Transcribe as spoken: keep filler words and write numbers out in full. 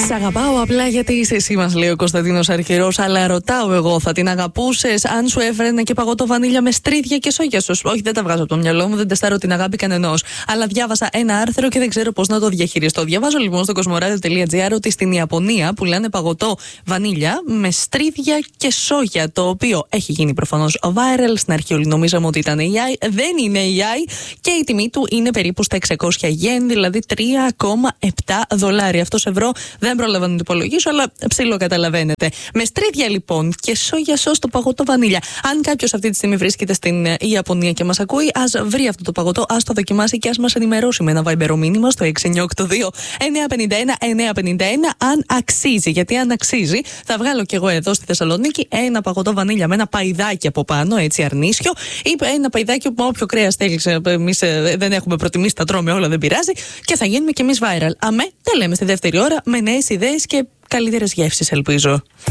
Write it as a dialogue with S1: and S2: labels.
S1: Σ' αγαπάω απλά γιατί είσαι εσύ, μας λέει ο Κωνσταντίνος Αρχερός. Αλλά ρωτάω εγώ, θα την αγαπούσες αν σου έφερε και παγωτό βανίλια με στρίδια και σόγια σου? Όχι, δεν τα βγάζω από το μυαλό μου, δεν τεστάρω την αγάπη κανενός. Αλλά διάβασα ένα άρθρο και δεν ξέρω πώς να το διαχειριστώ. Διαβάζω λοιπόν στο κοσμοράδιο τελεία τζι άρ ότι στην Ιαπωνία πουλάνε παγωτό βανίλια με στρίδια και σόγια. Το οποίο έχει γίνει προφανώς viral. Στην αρχή όλοι νομίζαμε ότι ήταν έι άι. Δεν είναι έι άι και η τιμή του είναι περίπου στα εξακόσια γεν, δηλαδή τρία κόμμα επτά δολάρια. Αυτό σε ευρώ δεν πρόλαβα να το υπολογίσω, αλλά ψηλό καταλαβαίνετε. Με στρίδια λοιπόν και σόγια σως στο παγωτό βανίλια. Αν κάποιος αυτή τη στιγμή βρίσκεται στην Ιαπωνία και μας ακούει, ας βρει αυτό το παγωτό, ας το δοκιμάσει και ας μας ενημερώσει με ένα Viber μήνυμα στο έξι εννιά οκτώ δύο εννιά πέντε ένα εννιά πέντε ένα αν αξίζει. Γιατί αν αξίζει, θα βγάλω κι εγώ εδώ στη Θεσσαλονίκη ένα παγωτό βανίλια με ένα παϊδάκι από πάνω, έτσι αρνίσιο, ή ένα παϊδάκι με όποιο κρέας θέλεις. Εμείς δεν έχουμε προτιμήσει, τα τρώμε όλα, δεν πειράζει, και θα γίνουμε κι εμείς viral. Αμέ, τα λέμε στη δεύτερη ώρα με νέες ιδέες και καλύτερες γεύσεις, ελπίζω.